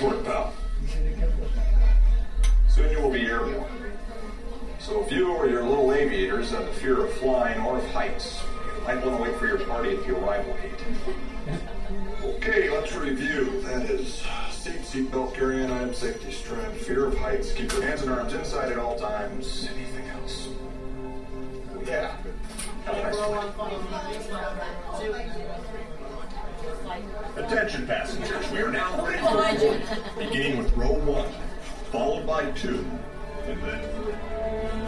work, pal. Soon you will be airborne. So if you or your little aviators have the fear of flying or of heights, you might want to wait for your party at the arrival gate. Okay, let's review. That is seatbelt, carry-on item, safety strap, fear of heights, keep your hands and arms inside at all times. Anything else? Yeah. Have a nice flight. Attention passengers, we are now ready for boarding. Beginning with row 1, followed by 2, and then 3.